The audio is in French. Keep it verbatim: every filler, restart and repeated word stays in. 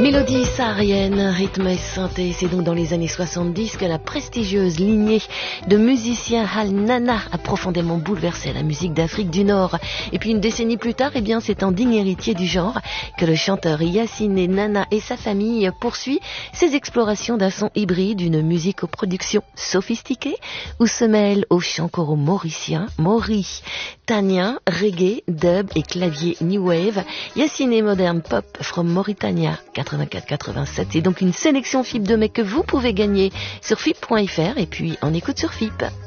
Mélodie saharienne, rythme et synthé, c'est donc dans les années soixante-dix que la prestigieuse lignée de musiciens Al Nana a profondément bouleversé la musique d'Afrique du Nord. Et puis une décennie plus tard, eh bien, c'est en digne héritier du genre que le chanteur Yacine Nana et sa famille poursuit ses explorations d'un son hybride, une musique aux productions sophistiquées, où se mêlent au chant choraux mauricien, mauritanien, reggae, dub et clavier new wave. Yacine moderne pop from Mauritania quatre-vingt-quatre quatre-vingt-sept. C'est donc une sélection F I P de mai que vous pouvez gagner sur F I P point F R et puis en écoute sur F I P.